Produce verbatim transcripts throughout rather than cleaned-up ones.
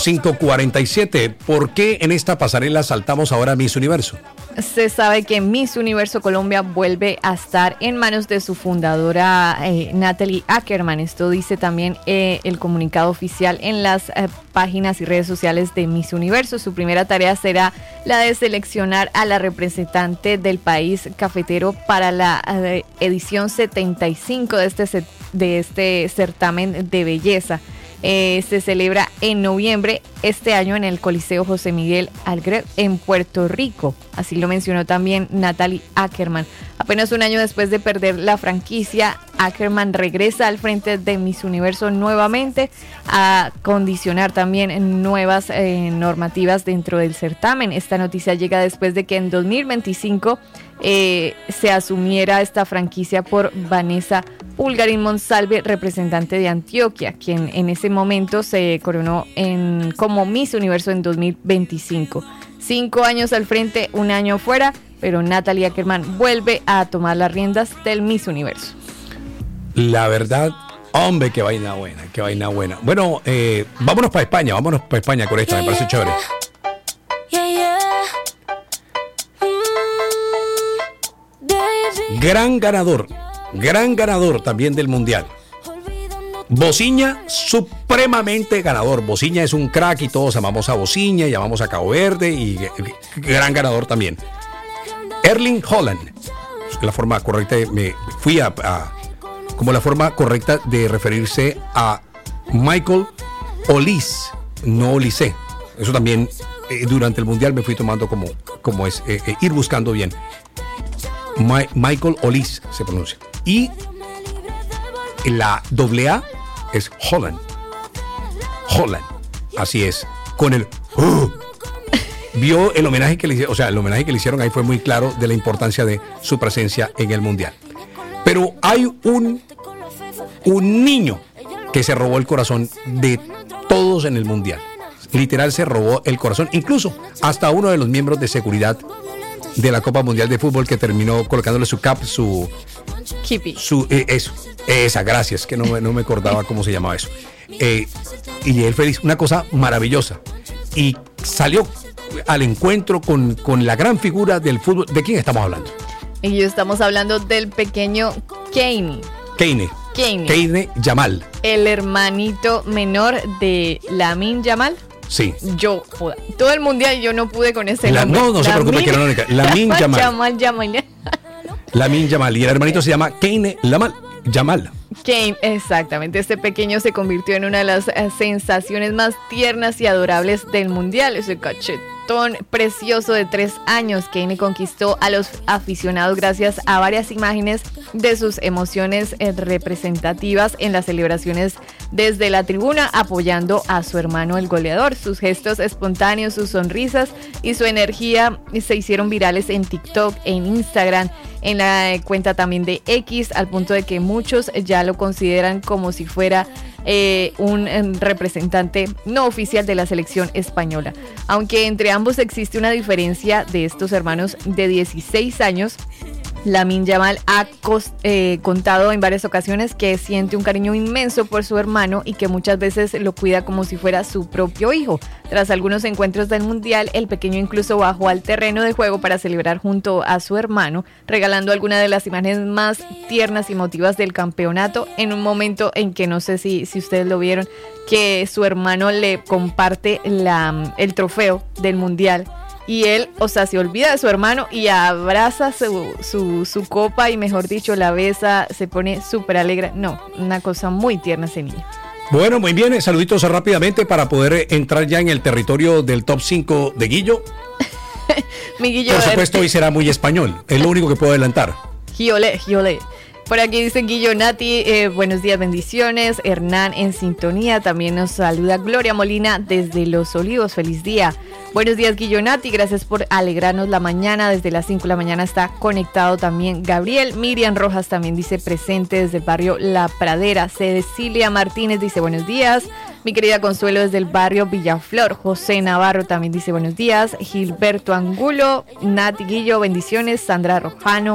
cinco cuarenta y siete. ¿Por qué en esta pasarela saltamos ahora a Miss Universo? Se sabe que Miss Universo Colombia vuelve a estar en manos de su fundadora eh, Natalie Ackerman. Esto dice también eh, el comunicado oficial en las eh, páginas y redes sociales de Miss Universo. Su primera tarea será la de seleccionar a la representante del país cafetero para la eh, edición setenta y cinco de este, de este certamen de belleza. Eh, se celebra en noviembre este año en el Coliseo José Miguel Algreve en Puerto Rico. Así lo mencionó también Natalie Ackerman. Apenas un año después de perder la franquicia, Ackerman regresa al frente de Miss Universo nuevamente a condicionar también nuevas eh, normativas dentro del certamen. Esta noticia llega después de que en dos mil veinticinco eh, se asumiera esta franquicia por Vanessa Pulgarín Monsalve, representante de Antioquia, quien en ese momento se coronó en, como Miss Universo en dos mil veinticinco. Cinco años al frente, un año fuera, pero Natalie Ackerman vuelve a tomar las riendas del Miss Universo. La verdad, hombre, qué vaina buena, qué vaina buena. Bueno, eh, vámonos para España, vámonos para España con esta, me parece chévere. Gran ganador, gran ganador también del Mundial. Bociña, supremamente ganador. Bociña es un crack y todos amamos a Bociña y amamos a Cabo Verde y gran ganador también. Erling Haaland, la forma correcta, me fui a, a como la forma correcta de referirse a Michael Olise, no Olise. Eso también eh, durante el Mundial me fui tomando como, como es eh, eh, ir buscando bien. My, Michael Olise se pronuncia. Y la doble A es Haaland. Haaland, así es. Con el uh, vio el homenaje que le hicieron, o sea, el homenaje que le hicieron ahí fue muy claro de la importancia de su presencia en el Mundial. Pero hay un un niño que se robó el corazón de todos en el Mundial. Literal se robó el corazón, incluso hasta uno de los miembros de seguridad de la Copa Mundial de Fútbol, que terminó colocándole su cap, su Kipi. Su, eh, eso, esa, gracias, que no, me- no me acordaba cómo se llamaba eso. Eh, y él feliz, una cosa maravillosa. Y salió al encuentro con, con la gran figura del fútbol. ¿De quién estamos hablando? Y estamos hablando del pequeño Kane. Kane. Kane. Kane Yamal. El hermanito menor de Lamine Yamal. Sí. Yo, joda, todo el mundial yo no pude con ese La- nombre. no, no se preocupe, que era la única. Lamine Yamal. Yamal, Yamal. Lamine Yamal. Y el hermanito se llama Kane Lamal, Yamal. Kane, exactamente. Este pequeño se convirtió en una de las eh, sensaciones más tiernas y adorables del mundial. Ese cachetón precioso de tres años. Kane conquistó a los aficionados gracias a varias imágenes de sus emociones eh, representativas en las celebraciones desde la tribuna, apoyando a su hermano el goleador. Sus gestos espontáneos, sus sonrisas y su energía se hicieron virales en TikTok, en Instagram, en la cuenta también de X, al punto de que muchos ya lo consideran como si fuera eh, un eh, representante no oficial de la selección española. Aunque entre ambos existe una diferencia de estos hermanos de dieciséis años, Lamine Yamal ha cos, eh, contado en varias ocasiones que siente un cariño inmenso por su hermano y que muchas veces lo cuida como si fuera su propio hijo. Tras algunos encuentros del Mundial, el pequeño incluso bajó al terreno de juego para celebrar junto a su hermano, regalando algunas de las imágenes más tiernas y emotivas del campeonato, en un momento en que no sé si, si ustedes lo vieron, que su hermano le comparte la, el trofeo del Mundial. Y él, o sea, se olvida de su hermano y abraza su, su, su copa y, mejor dicho, la besa, se pone súper alegre. No, una cosa muy tierna ese niño. Bueno, muy bien, saluditos rápidamente para poder entrar ya en el territorio del top cinco de Guillo. Mi Guillo, Por supuesto, hoy será muy español, es lo único que puedo adelantar. Giole, Giole. Por aquí dice Guillo Nati, eh, buenos días, bendiciones. Hernán en sintonía, también nos saluda Gloria Molina desde Los Olivos, feliz día. Buenos días, Guillo Nati, gracias por alegrarnos la mañana, desde las cinco de la mañana está conectado también Gabriel. Miriam Rojas también dice presente desde el barrio La Pradera. Cecilia Martínez dice buenos días. Mi querida Consuelo desde el barrio Villaflor. José Navarro también dice buenos días. Gilberto Angulo, Nati Guillo, bendiciones. Sandra Rojano,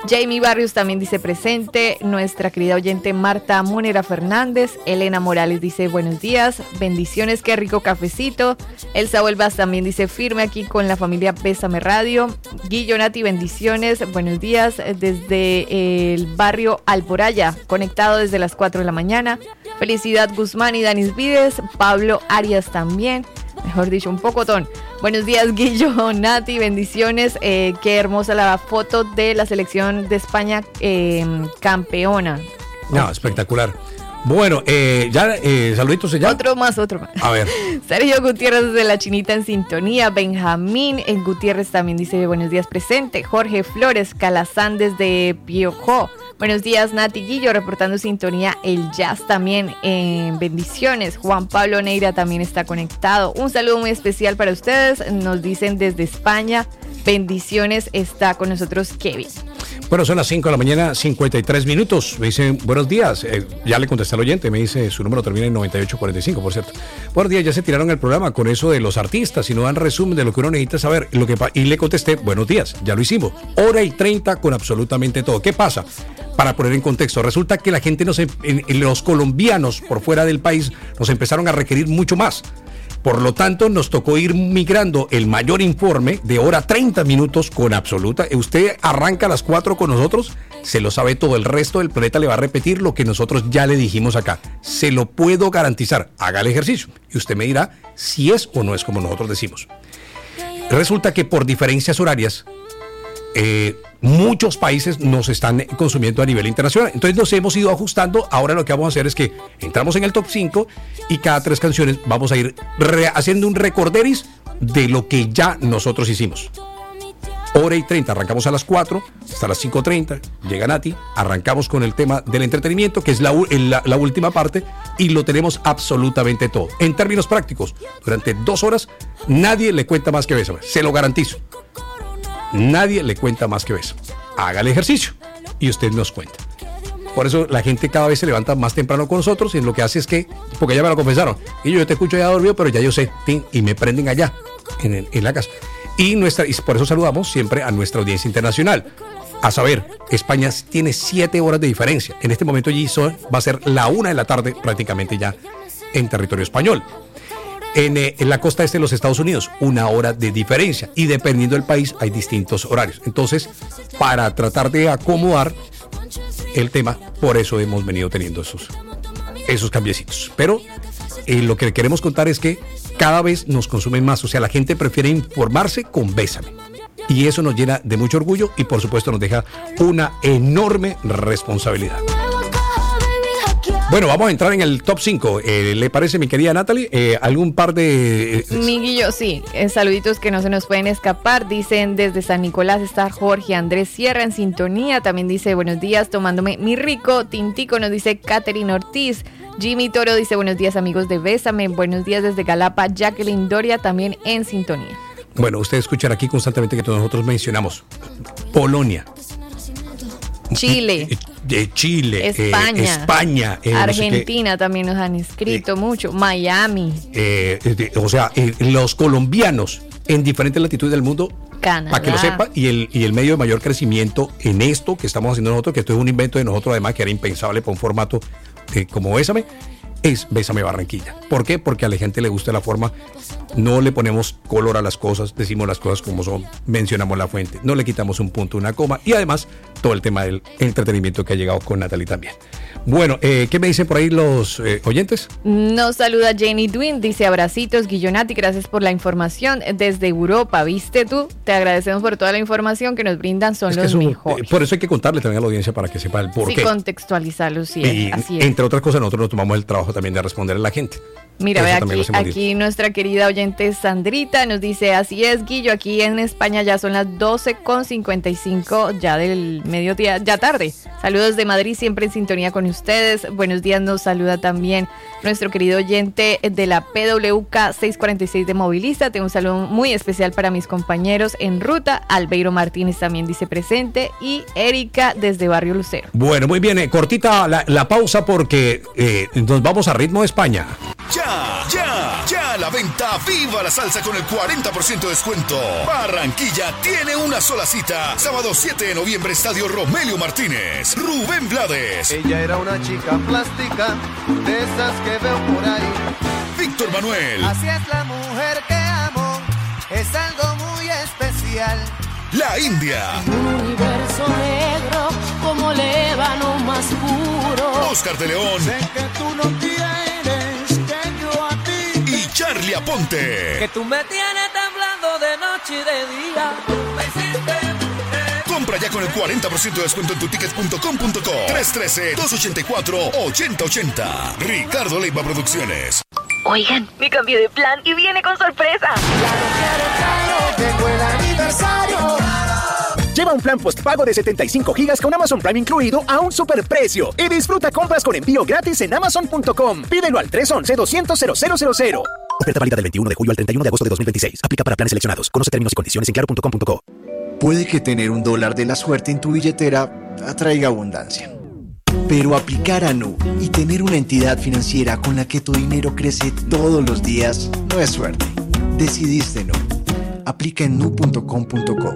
Jamie Barrios también dice presente. Nuestra querida oyente Marta Monera Fernández. Elena Morales dice buenos días, bendiciones, qué rico cafecito. Elsa Huelvas también dice firme aquí con la familia Bésame Radio. Guillo Nati, bendiciones, buenos días desde el barrio Alboraya, conectado desde las cuatro de la mañana. Felicidad Guzmán y Danis Vides. Pablo Arias también. Mejor dicho, un pocotón. Buenos días, Guillo, Nati, bendiciones. Eh, qué hermosa la foto de la selección de España eh, campeona. No, espectacular. Bueno, eh, ya, eh, saluditos ya. Otro más, otro más. A ver. Sergio Gutiérrez de La Chinita en sintonía. Benjamín en Gutiérrez también dice buenos días presente. Jorge Flores Calazán desde Piojó. Buenos días, Nati, Guillo, reportando sintonía. El Jazz también en bendiciones. Juan Pablo Neira también está conectado. Un saludo muy especial para ustedes. Nos dicen desde España. Bendiciones, está con nosotros Kevin. Bueno, son las cinco de la mañana, cincuenta y tres minutos. Me dicen, buenos días. Eh, ya le contesté al oyente, me dice, su número termina en noventa y ocho cuarenta y cinco, por cierto. Buenos días, ya se tiraron el programa con eso de los artistas y no dan resumen de lo que uno necesita saber. Lo que, y le contesté, buenos días, ya lo hicimos. Hora y treinta con absolutamente todo. ¿Qué pasa? Para poner en contexto, resulta que la gente, nos, en, en, los colombianos por fuera del país, nos empezaron a requerir mucho más. Por lo tanto, nos tocó ir migrando el mayor informe de hora treinta minutos con absoluta. Usted arranca a las cuatro con nosotros, se lo sabe todo. El resto del planeta le va a repetir lo que nosotros ya le dijimos acá. Se lo puedo garantizar. Haga el ejercicio y usted me dirá si es o no es como nosotros decimos. Resulta que por diferencias horarias, eh, muchos países nos están consumiendo a nivel internacional. Entonces nos hemos ido ajustando. Ahora lo que vamos a hacer es que entramos en el top cinco y cada tres canciones vamos a ir re- haciendo un recorderis de lo que ya nosotros hicimos. Hora y treinta, arrancamos a las cuatro hasta las cinco treinta, llega Nati, arrancamos con el tema del entretenimiento, que es la, la, la última parte, y lo tenemos absolutamente todo. En términos prácticos, durante dos horas nadie le cuenta más que Bésame, se lo garantizo. Nadie le cuenta más que Bésame. Haga el ejercicio y usted nos cuenta. Por eso la gente cada vez se levanta más temprano con nosotros y lo que hace es que, porque ya me lo confesaron, y yo, yo te escucho ya dormido, pero ya yo sé, y me prenden allá, en, el, en la casa. Y, nuestra, y por eso saludamos siempre a nuestra audiencia internacional. A saber, España tiene siete horas de diferencia. En este momento allí son, va a ser la una de la tarde prácticamente ya en territorio español. En, eh, en la costa este de los Estados Unidos, una hora de diferencia. Y dependiendo del país hay distintos horarios. Entonces, para tratar de acomodar el tema, por eso hemos venido teniendo esos, esos cambiecitos. Pero eh, lo que queremos contar es que cada vez nos consumen más. O sea, la gente prefiere informarse con Bésame. Y eso nos llena de mucho orgullo y por supuesto nos deja una enorme responsabilidad. Bueno, vamos a entrar en el top cinco. Eh, ¿Le parece, mi querida Natalie? Eh, ¿Algún par de...? Eh, mi Guillo, sí. Eh, saluditos que no se nos pueden escapar. Dicen desde San Nicolás está Jorge Andrés Sierra en sintonía. También dice buenos días, tomándome mi rico. Tintico nos dice Catherine Ortiz. Jimmy Toro dice buenos días, amigos de Bésame. Buenos días desde Galapa. Jacqueline Doria también en sintonía. Bueno, ustedes escuchan aquí constantemente que nosotros mencionamos Polonia, Chile, de Chile, España, eh, España eh, Argentina no sé también nos han escrito eh, mucho, Miami. Eh, de, o sea, eh, los colombianos en diferentes latitudes del mundo, Canadá, para que lo sepa, y el, y el medio de mayor crecimiento en esto que estamos haciendo nosotros, que esto es un invento de nosotros además, que era impensable para un formato de, como Bésame, es Bésame Barranquilla. ¿Por qué? Porque a la gente le gusta la forma, no le ponemos color a las cosas, decimos las cosas como son, mencionamos la fuente, no le quitamos un punto, una coma, y además todo el tema del entretenimiento que ha llegado con Natalie también. Bueno, eh, ¿qué me dicen por ahí los eh, oyentes? Nos saluda Jenny Dwin, dice abracitos, Guillonati, gracias por la información desde Europa, ¿viste tú? Te agradecemos por toda la información que nos brindan, son es los un, mejores. Eh, por eso hay que contarle también a la audiencia para que sepa el por sí, qué. Sí, contextualizarlo, sí, y, así es. Entre otras cosas, nosotros nos tomamos el trabajo también de responder a la gente. Mira, ve aquí, aquí nuestra querida oyente Sandrita nos dice, así es, Guillo, aquí en España ya son las doce con cincuenta y cinco ya del mediodía, ya tarde. Saludos de Madrid, siempre en sintonía con ustedes. Buenos días, nos saluda también nuestro querido oyente de la P W K seiscientos cuarenta y seis de Movilista. Tengo un saludo muy especial para mis compañeros en ruta. Albeiro Martínez también dice presente y Erika desde Barrio Lucero. Bueno, muy bien, eh, cortita la, la pausa porque eh, nos vamos a ritmo de España. Ya, ya, ya. A la venta, viva la salsa con el cuarenta por ciento de descuento. Barranquilla tiene una sola cita. Sábado siete de noviembre, Estadio Romelio Martínez. Rubén Blades. Ella era una chica plástica, de esas que veo por ahí. Víctor Manuel. Así es la mujer que amo, es algo muy especial. La India. Un universo negro como l'ébano más puro. Oscar de León. Sé que tú no tienes que yo a ti. Y Charlie Aponte. Que tú me tienes temblando de noche y de día. Me hiciste mujer. Compra ya con el cuarenta por ciento de descuento en tu tickets punto com punto co. tres uno tres, dos ocho cuatro, ocho cero ocho cero. Ricardo Leiva Producciones. Oigan, me cambié de plan y viene con sorpresa. Claro, claro, claro, llegó el aniversario. Lleva un plan postpago de setenta y cinco gigas con Amazon Prime incluido a un superprecio y disfruta compras con envío gratis en amazon punto com. Pídelo al tres once, doscientos, cero cero cero cero. Oferta válida del veintiuno de julio al treinta y uno de agosto de dos mil veintiséis. Aplica para planes seleccionados. Conoce términos y condiciones en claro punto com punto co. Puede que tener un dólar de la suerte en tu billetera atraiga abundancia. Pero aplicar a Nu y tener una entidad financiera con la que tu dinero crece todos los días no es suerte. Decidiste Nu. Aplica en nu punto com punto co.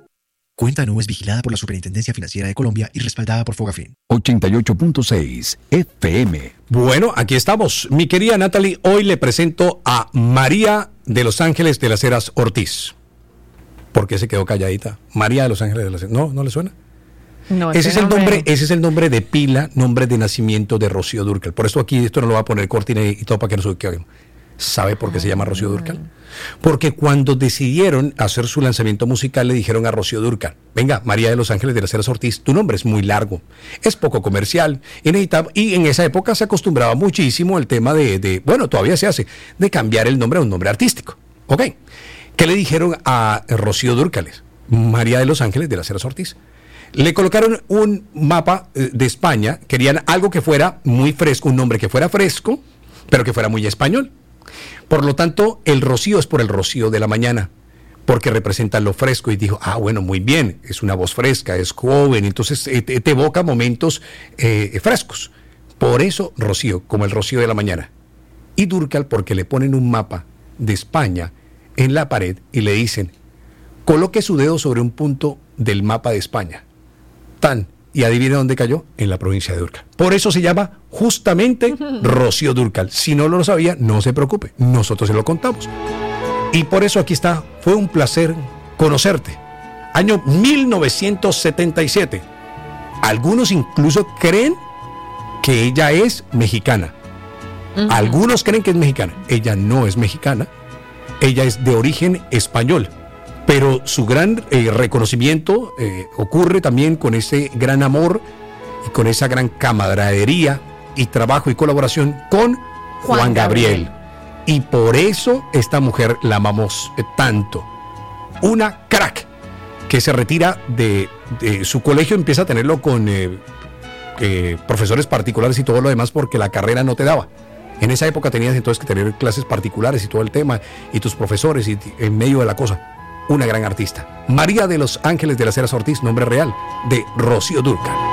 Cuenta Nu es vigilada por la Superintendencia Financiera de Colombia y respaldada por Fogafín. ochenta y ocho punto seis F M. Bueno, aquí estamos. Mi querida Natalie, hoy le presento a María de Los Ángeles de las Heras Ortiz. ¿Por qué se quedó calladita? María de Los Ángeles de las Heras. ¿No? ¿No le suena? No, ese, es el nombre, nombre, ese es el nombre de pila, nombre de nacimiento de Rocío Dúrcal. Por eso aquí esto no lo va a poner cortina y, y todo para que no se ubiquen. ¿Sabe por qué se llama Rocío Dúrcal? Porque cuando decidieron hacer su lanzamiento musical le dijeron a Rocío Dúrcal: venga, María de Los Ángeles de las Heras Ortiz, tu nombre es muy largo, es poco comercial y, necesitaba, y en esa época se acostumbraba muchísimo el tema de, de, bueno, todavía se hace, de cambiar el nombre a un nombre artístico. ¿Ok? ¿Qué le dijeron a Rocío Dúrcal? María de Los Ángeles de las Heras Ortiz. Le colocaron un mapa de España, querían algo que fuera muy fresco, un nombre que fuera fresco, pero que fuera muy español. Por lo tanto, el Rocío es por el rocío de la mañana, porque representa lo fresco. Y dijo, ah, bueno, muy bien, es una voz fresca, es joven, entonces eh, te, te evoca momentos eh, frescos. Por eso Rocío, como el rocío de la mañana. Y Dúrcal porque le ponen un mapa de España en la pared y le dicen, coloque su dedo sobre un punto del mapa de España. Tan, y adivina dónde cayó, en la provincia de Dúrcal. Por eso se llama justamente Rocío Dúrcal. Si no lo sabía, no se preocupe, nosotros se lo contamos. Y por eso aquí está, fue un placer conocerte. Año mil novecientos setenta y siete. Algunos incluso creen que ella es mexicana. Uh-huh. Algunos creen que es mexicana. Ella no es mexicana. Ella es de origen español. Pero su gran eh, reconocimiento eh, ocurre también con ese gran amor y con esa gran camaradería y trabajo y colaboración con Juan, Juan Gabriel. Gabriel. Y por eso esta mujer la amamos eh, tanto. Una crack que se retira de, de su colegio, empieza a tenerlo con eh, eh, profesores particulares y todo lo demás porque la carrera no te daba. En esa época tenías entonces que tener clases particulares y todo el tema y tus profesores y en medio de la cosa. Una gran artista. María de Los Ángeles de las Heras Ortiz, nombre real de Rocío Dúrcal.